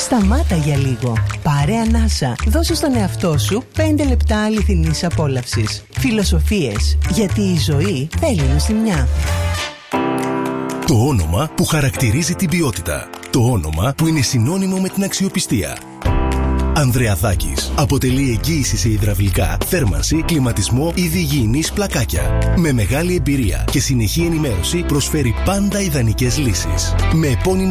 Σταμάτα για λίγο. Πάρε ανάσα. Δώσε στον εαυτό σου 5 λεπτά αληθινής απόλαυσης. Φιλοσοφίες. Γιατί η ζωή θέλει νοστιμιά. Το όνομα που χαρακτηρίζει την ποιότητα. Το όνομα που είναι συνώνυμο με την αξιοπιστία. Ανδρεαδάκης αποτελεί εγγύηση σε υδραυλικά, θέρμανση, κλιματισμό ή υγιεινής πλακάκια. Με μεγάλη εμπειρία και συνεχή ενημέρωση προσφέρει πάντα ιδανικές λύσεις. Με επώνυμο